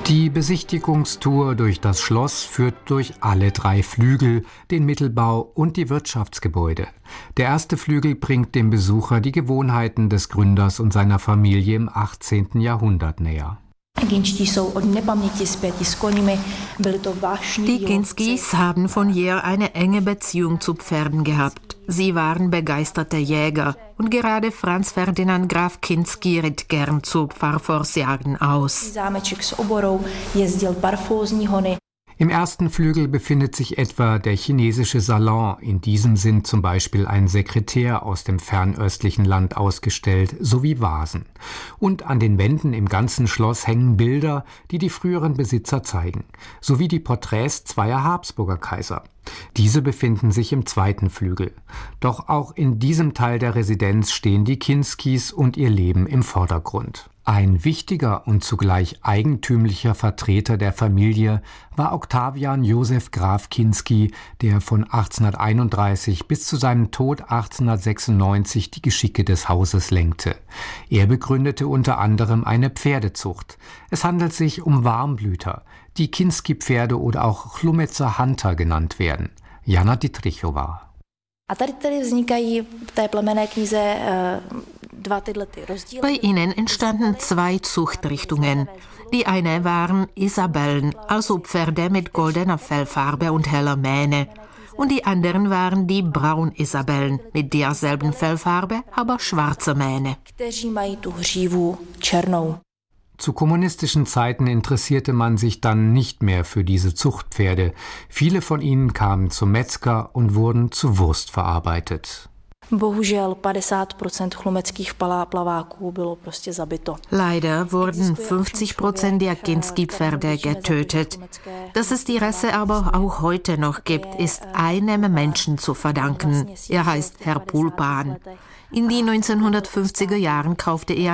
Die Besichtigungstour durch das Schloss führt durch alle 3 Flügel, den Mittelbau und die Wirtschaftsgebäude. Der erste Flügel bringt dem Besucher die Gewohnheiten des Gründers und seiner Familie im 18. Jahrhundert näher. Die Kinskis haben von jeher eine enge Beziehung zu Pferden gehabt. Sie waren begeisterte Jäger und gerade Franz Ferdinand Graf Kinski ritt gern zu Parforcejagden aus. Im ersten Flügel befindet sich etwa der chinesische Salon, in diesem sind zum Beispiel ein Sekretär aus dem fernöstlichen Land ausgestellt, sowie Vasen. Und an den Wänden im ganzen Schloss hängen Bilder, die die früheren Besitzer zeigen, sowie die Porträts zweier Habsburger Kaiser. Diese befinden sich im zweiten Flügel. Doch auch in diesem Teil der Residenz stehen die Kinskis und ihr Leben im Vordergrund. Ein wichtiger und zugleich eigentümlicher Vertreter der Familie war Octavian Joseph Graf Kinski, der von 1831 bis zu seinem Tod 1896 die Geschicke des Hauses lenkte. Er begründete unter anderem eine Pferdezucht. Es handelt sich um Warmblüter, die Kinski-Pferde oder auch Chlumetzer Hunter genannt werden. Jana Dietrichova. Bei ihnen entstanden 2 Zuchtrichtungen. Die eine waren Isabellen, also Pferde mit goldener Fellfarbe und heller Mähne. Und die anderen waren die Braun-Isabellen mit derselben Fellfarbe, aber schwarzer Mähne. Zu kommunistischen Zeiten interessierte man sich dann nicht mehr für diese Zuchtpferde. Viele von ihnen kamen zum Metzger und wurden zu Wurst verarbeitet. Leider wurden 50% der Kinski-Pferde getötet. Dass es die Rasse aber auch heute noch gibt, ist einem Menschen zu verdanken. Er heißt Herr Pulpan. In den 1950er Jahren kaufte er